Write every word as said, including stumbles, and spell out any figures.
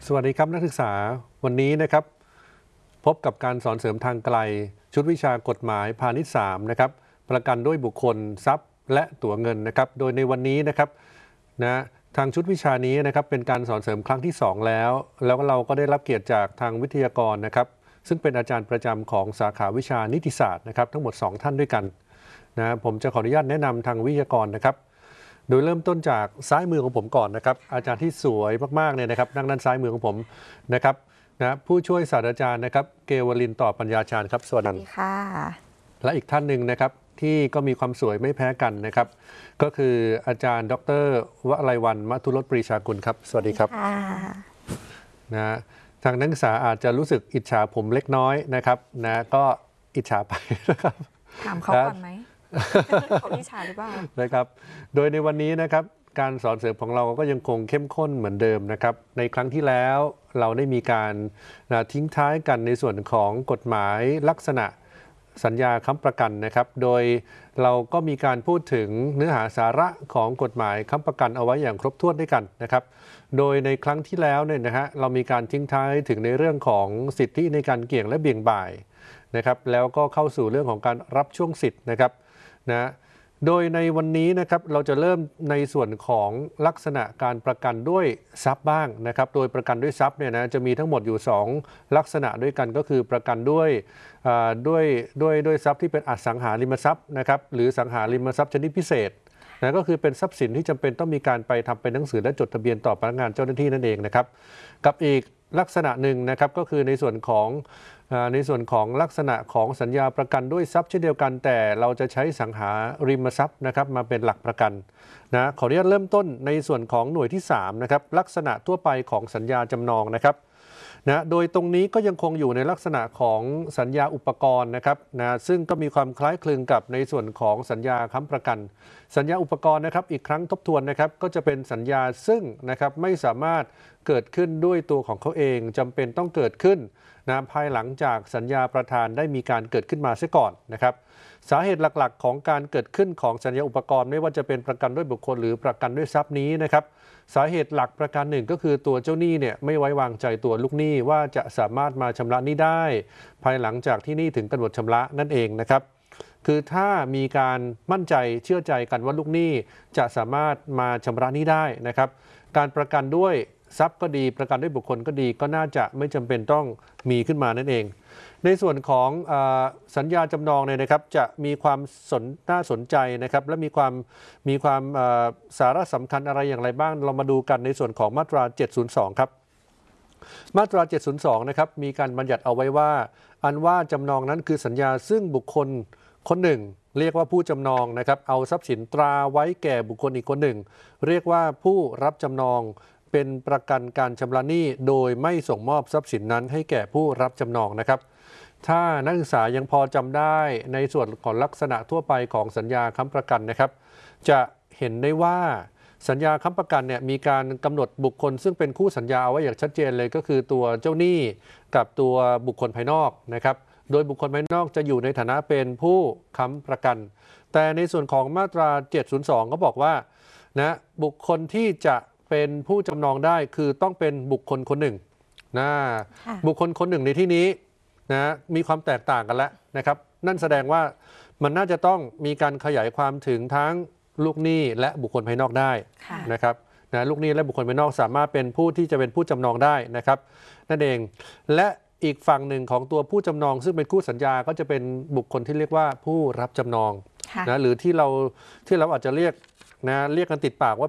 สวัสดีครับนักศึกษาวันนี้นะครับพบกับการสอนเสริมทางไกลชุดวิชากฎหมายพาณิชย์สามนะครับประกันด้วยบุคคลทรัพย์และตั๋วเงินนะครับโดยในวันนี้นะครับนะทางชุดวิชานี้นะครับเป็นการสอนเสริมครั้งที่สองแล้วแล้วเราก็ได้รับเกียรติจากทางวิทยากรนะครับซึ่งเป็นอาจารย์ประจำของสาขาวิชานิติศาสตร์นะครับทั้งหมดสองท่านด้วยกันนะผมจะขออนุญาตแนะนำทางวิทยากรนะครับโดยเริ่มต้นจากซ้ายมือของผมก่อนนะครับอาจารย์ที่สวยมากๆเนี่ยนะครับนั่งด้านซ้ายมือของผมนะครับนะผู้ช่วยศาสตราจารย์นะครับเกวลินต่อปัญญาชาญครับสวัสดีค่ะและอีกท่านหนึ่งนะครับที่ก็มีความสวยไม่แพ้กันนะครับก็คืออาจารย์ดร.วลัยวันมัทุรสปรีชากุลครับสวัสดีครับนะทางนักศึกษาอาจจะรู้สึกอิจฉาผมเล็กน้อยนะครับนะก็อิจฉาไปนะครับถามเขาก่อนไหมเขาอิจฉาหรือเปล่านะครับโดยในวันนี้นะครับการสอนเสริมของเราก็ยังคงเข้มข้นเหมือนเดิมนะครับในครั้งที่แล้วเราได้มีการทิ้งท้ายกันในส่วนของกฎหมายลักษณะสัญญาค้ำประกันนะครับโดยเราก็มีการพูดถึงเนื้อหาสาระของกฎหมายค้ำประกันเอาไว้อย่างครบถ้วนด้วยกันนะครับโดยในครั้งที่แล้วเนี่ยนะฮะเรามีการทิ้งท้ายถึงในเรื่องของสิทธิในการเกี่ยงและเบี่ยงบ่ายนะครับแล้วก็เข้าสู่เรื่องของการรับช่วงสิทธิ์นะครับนะโดยในวันนี้นะครับเราจะเริ่มในส่วนของลักษณะการประกันด้วยทรัพย์บ้างนะครับโดยประกันด้วยทรัพย์เนี่ยนะจะมีทั้งหมดอยู่สองลักษณะด้วยกันก็คือประกันด้วยด้วยด้วยด้วยทรัพย์ที่เป็นอสังหาริมทรัพย์นะครับหรือสังหาริมทรัพย์ชนิดพิเศษนะก็คือเป็นทรัพย์สินที่จำเป็นต้องมีการไปทำเป็นหนังสือและจดทะเบียนต่อพนักงานเจ้าหน้าที่นั่นเองนะครับกับอีกลักษณะหนึ่งนะครับก็คือในส่วนของในส่วนของลักษณะของสัญญาประกันด้วยทรัพย์เช่นเดียวกันแต่เราจะใช้สังหาริมทรัพย์นะครับมาเป็นหลักประกันนะขออนุญาตเริ่มต้นในส่วนของหน่วยที่สามนะครับลักษณะทั่วไปของสัญญาจำนองนะครับนะโดยตรงนี้ก็ยังคงอยู่ในลักษณะของสัญญาอุปกรณ์นะครับนะซึ่งก็มีความคล้ายคลึงกับในส่วนของสัญญาค้ำประกันสัญญาอุปกรณ์นะครับอีกครั้งทบทวนนะครับก็จะเป็นสัญญาซึ่งนะครับไม่สามารถเกิดขึ้นด้วยตัวของเขาเองจำเป็นต้องเกิดขึ้นนะภายหลังจากสัญญาประธานได้มีการเกิดขึ้นมาเสียก่อนนะครับสาเหตุหลักๆของการเกิดขึ้นของสัญญาอุปกรณ์ไม่ว่าจะเป็นประกันด้วยบุคคลหรือประกันด้วยทรัพย์นี้นะครับสาเหตุหลักประการหนึ่งก็คือตัวเจ้าหนี้เนี่ยไม่ไว้วางใจตัวลูกหนี้ว่าจะสามารถมาชำระหนี้ได้ภายหลังจากที่หนี้ถึงกำหนดชำระนั่นเองนะครับคือถ้ามีการมั่นใจเชื่อใจกันว่าลูกหนี้จะสามารถมาชำระหนี้ได้นะครับการประกันด้วยทรัพย์ก็ดีประกันด้วยบุคคลก็ดีก็น่าจะไม่จำเป็นต้องมีขึ้นมานั่นเองในส่วนของอสัญญาจำนองเนี่ยนะครับจะมีความสนน่าสนใจนะครับและมีความมีความสาระสำคัญอะไรอย่างไรบ้างเรามาดูกันในส่วนของมาตราเจ็ดศูนย์สองครับมาตราเจ็ดศูนย์สองนะครับมีการบัญญัติเอาไว้ว่าอันว่าจำนองนั้นคือสัญญาซึ่งบุคคลคนหนึ่งเรียกว่าผู้จำนองนะครับเอาทรัพย์สินตราไว้แก่บุคคลอีกคนหนึ่งเรียกว่าผู้รับจำนองเป็นประกันการชำระหนี้โดยไม่ส่งมอบทรัพย์สินนั้นให้แก่ผู้รับจำนองนะครับถ้านักศึกษายังพอจำได้ในส่วนของลักษณะทั่วไปของสัญญาค้ำประกันนะครับจะเห็นได้ว่าสัญญาค้ำประกันเนี่ยมีการกำหนดบุคคลซึ่งเป็นคู่สัญญาเอาไว้อย่างชัดเจนเลยก็คือตัวเจ้าหนี้กับตัวบุคคลภายนอกนะครับโดยบุคคลภายนอกจะอยู่ในฐานะเป็นผู้ค้ำประกันแต่ในส่วนของมาตราเจ็ดศูนย์สองก็บอกว่านะบุคคลที่จะเป็นผู้จำนองได้คือต้องเป็นบุคคลคนหนึ่งนะบุคคลคนหนึ่งในที่นี้นะมีความแตกต่างกันแล้วนะครับนั่นแสดงว่ามันน่าจะต้องมีการขยายความถึงทั้งลูกหนี้และบุคคลภายนอกได้นะครับนะลูกหนี้และบุคคลภายนอกสามารถเป็นผู้ที่จะเป็นผู้จำนองได้นะครับนั่นเองและอีกฝั่งหนึ่งของตัวผู้จำนองซึ่งเป็นคู่สัญญาก็จะเป็นบุคคลที่เรียกว่าผู้รับจำนองนะหรือที่เราที่เราอาจจะเรียกนะเรียกกันติดปากว่า